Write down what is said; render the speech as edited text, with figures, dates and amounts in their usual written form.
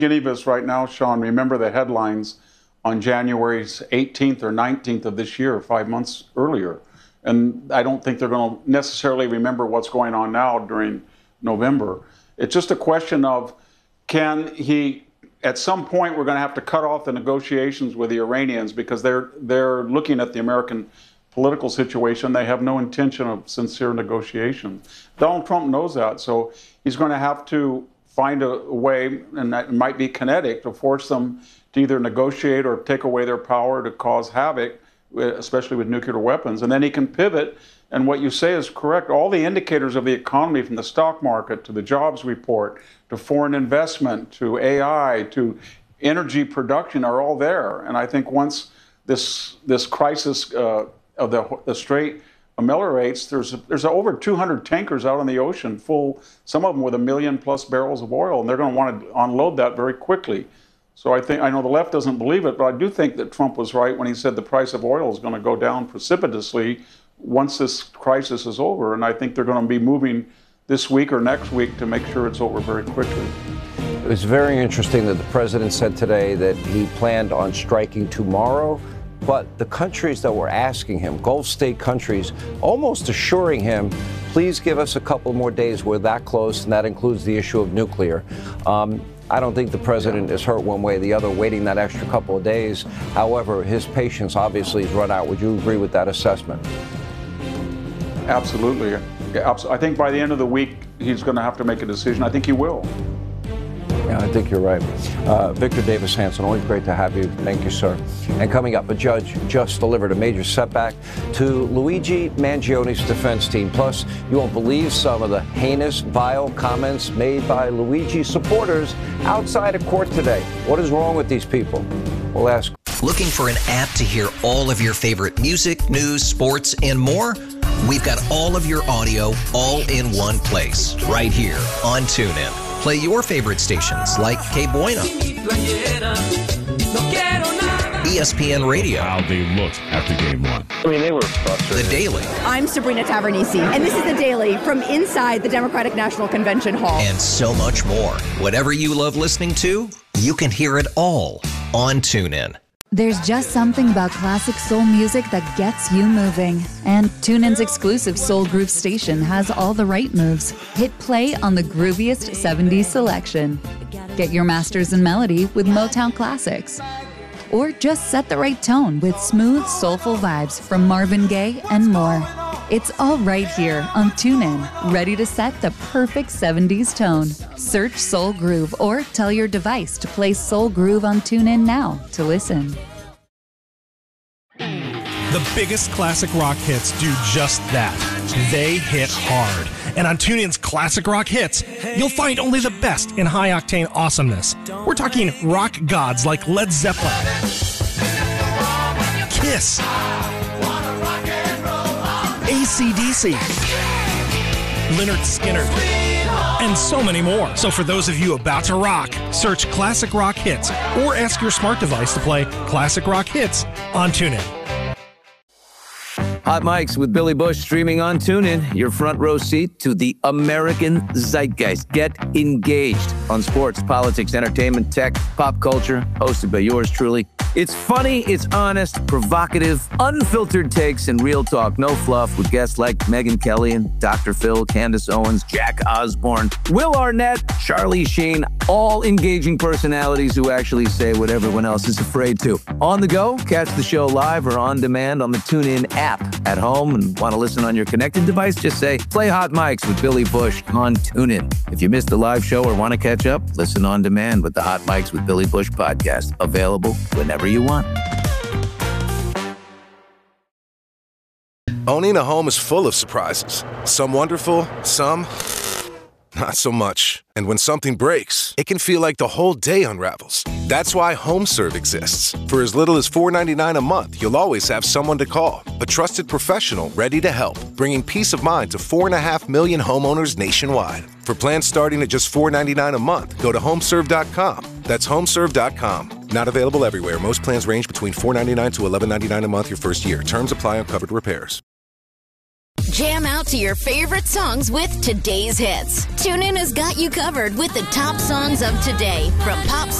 Any of us right now, Sean, remember the headlines on January 18th or 19th of this year, 5 months earlier. And I don't think they're going to necessarily remember what's going on now during November. It's just a question of, can he, at some point, we're going to have to cut off the negotiations with the Iranians because they're looking at the American political situation. They have no intention of sincere negotiation. Donald Trump knows that, so he's going to have to find a way, and that might be kinetic, to force them to either negotiate or take away their power to cause havoc, especially with nuclear weapons. And then he can pivot, and what you say is correct. All the indicators of the economy, from the stock market to the jobs report, to foreign investment, to AI, to energy production, are all there. And I think once this crisis of the Strait ameliorates, there's over 200 tankers out in the ocean, full, some of them with 1 million plus barrels of oil, and they're going to want to unload that very quickly. So I know the left doesn't believe it, but I do think that Trump was right when he said the price of oil is going to go down precipitously once this crisis is over. And I think they're going to be moving this week or next week to make sure it's over very quickly. It was very interesting that the president said today that he planned on striking tomorrow. But the countries that were asking him, Gulf state countries, almost assuring him, please give us a couple more days, we're that close, and that includes the issue of nuclear. I don't think the president is hurt one way or the other waiting that extra couple of days. However, his patience obviously has run out. Would you agree with that assessment? Absolutely. I think by the end of the week, he's going to have to make a decision. I think he will. Yeah, I think you're right. Victor Davis Hanson, always great to have you. Thank you, sir. And coming up, a judge just delivered a major setback to Luigi Mangioni's defense team. Plus, you won't believe some of the heinous, vile comments made by Luigi supporters outside of court today. What is wrong with these people? We'll ask. Looking for an app to hear all of your favorite music, news, sports, and more? We've got all of your audio all in one place, right here on TuneIn. Play your favorite stations like Que Buena, ESPN Radio. How they looked after game one. I mean, they were frustrated. The Daily. I'm Sabrina Tavernisi, and this is The Daily from inside the Democratic National Convention Hall. And so much more. Whatever you love listening to, you can hear it all on TuneIn. There's just something about classic soul music that gets you moving. And TuneIn's exclusive Soul Groove station has all the right moves. Hit play on the grooviest 70s selection. Get your masters in melody with Motown classics. Or just set the right tone with smooth, soulful vibes from Marvin Gaye and more. It's all right here on TuneIn, ready to set the perfect 70s tone. Search Soul Groove or tell your device to play Soul Groove on TuneIn now to listen. The biggest classic rock hits do just that. They hit hard. And on TuneIn's Classic Rock Hits, you'll find only the best in high-octane awesomeness. We're talking rock gods like Led Zeppelin, Kiss, AC/DC, Lynyrd Skynyrd, and so many more. So for those of you about to rock, search Classic Rock Hits or ask your smart device to play Classic Rock Hits on TuneIn. Hot Mics with Billy Bush streaming on TuneIn, your front row seat to the American zeitgeist. Get engaged on sports, politics, entertainment, tech, pop culture, hosted by yours truly. It's funny, it's honest, provocative, unfiltered takes, and real talk. No fluff with guests like Megyn Kelly and Dr. Phil, Candace Owens, Jack Osborne, Will Arnett, Charlie Sheen, all engaging personalities who actually say what everyone else is afraid to. On the go, catch the show live or on demand on the TuneIn app. At home and want to listen on your connected device, just say, play Hot Mics with Billy Bush on TuneIn. If you missed the live show or want to catch up, listen on demand with the Hot Mics with Billy Bush podcast. Available whenever you want. Owning a home is full of surprises. Some wonderful, some not so much. And when something breaks, it can feel like the whole day unravels. That's why HomeServe exists. For as little as $4.99 a month, you'll always have someone to call. A trusted professional ready to help, bringing peace of mind to 4.5 million homeowners nationwide. For plans starting at just $4.99 a month, go to homeserve.com. That's homeserve.com. Not available everywhere. Most plans range between $4.99 to $11.99 a month your first year. Terms apply on covered repairs. Jam out to your favorite songs with today's hits. TuneIn has got you covered with the top songs of today, from pop